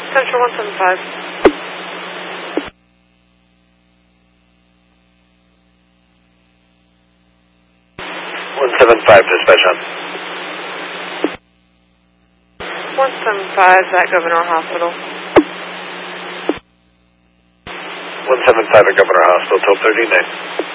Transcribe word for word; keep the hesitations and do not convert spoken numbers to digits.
Central one seven five. one seven five, dispatch on. one seven five at Governor Hospital. one seven five at Governor Hospital, twelve thirty-nine.